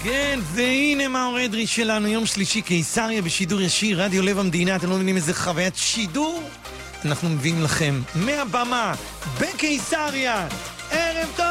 כן, והנה מאור אדרי שלנו, יום שלישי, קיסריה בשידור ישיר, רדיו לב המדינה. אתם לא מבינים איזה חוויית שידור אנחנו מביאים לכם מהבמה בקיסריה. ערב טוב!